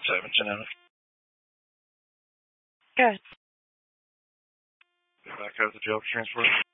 17 Good. Back out of the jail for transport.